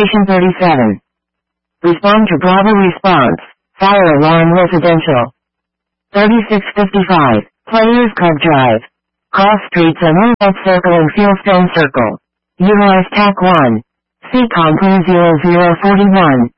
Station 37. Respond to Bravo response. Fire alarm residential. 3655. Players Cub Drive. Cross streets and Roosevelt Circle and Fieldstone Circle. Utilize TAC 1. CCOM 0041.